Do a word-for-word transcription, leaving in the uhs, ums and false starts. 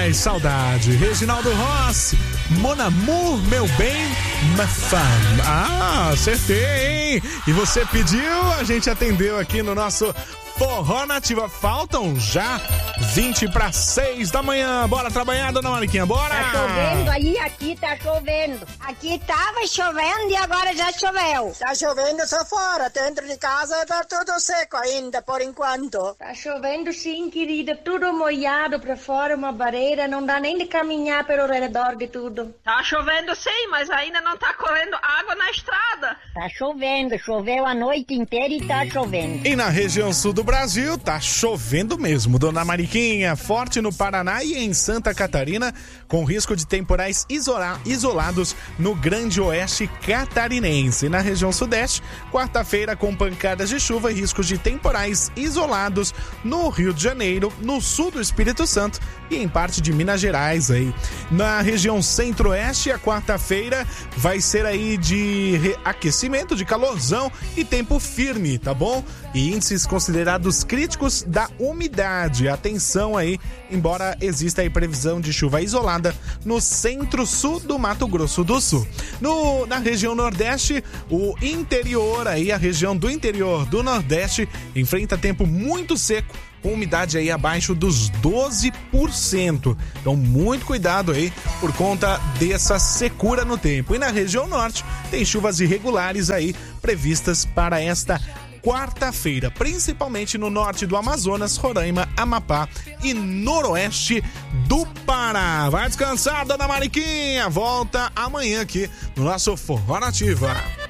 Ai, saudade. Reginaldo Rossi, Mon Amour, meu bem, ma femme. Ah, acertei, hein? E você pediu, a gente atendeu aqui no nosso Forró Nativa. Faltam já vinte para seis da manhã. Bora trabalhar, dona Mariquinha, bora! Tá chovendo aí, aqui tá chovendo. Aqui tava chovendo e agora já choveu. Tá chovendo só fora, dentro de casa tá tudo seco ainda, por enquanto. Tá chovendo sim, querida, tudo molhado pra fora, uma barreira, não dá nem de caminhar pelo redor de tudo. Tá chovendo sim, mas ainda não tá correndo água na estrada. Tá chovendo, choveu a noite inteira e tá chovendo. E na região sul do Brasil, tá chovendo mesmo, dona Mariquinha. Forte no Paraná e em Santa Catarina, com risco de temporais isola- isolados no Grande Oeste catarinense. Na região sudeste, quarta-feira com pancadas de chuva e riscos de temporais isolados no Rio de Janeiro, no sul do Espírito Santo e em parte de Minas Gerais aí. Na região centro-oeste, a quarta-feira vai ser aí de aquecimento, de calorzão e tempo firme, tá bom? E índices considerados críticos da umidade. Atenção aí, embora exista aí previsão de chuva isolada no centro-sul do Mato Grosso do Sul. No, na região nordeste, o interior aí, a região do interior do Nordeste enfrenta tempo muito seco, com umidade aí abaixo dos doze por cento. Então, muito cuidado aí por conta dessa secura no tempo. E na região norte, tem chuvas irregulares aí previstas para esta quarta-feira, principalmente no norte do Amazonas, Roraima, Amapá e noroeste do Pará. Vai descansar, dona Mariquinha. Volta amanhã aqui no nosso Forró Nativa.